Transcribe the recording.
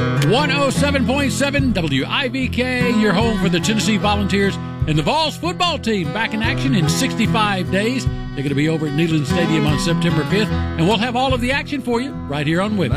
107.7 WIVK, your home for the Tennessee Volunteers and the Vols football team, back in action in 65 days. They're going to be over at Neyland Stadium on September 5th, and we'll have all of the action for you right here on Witness.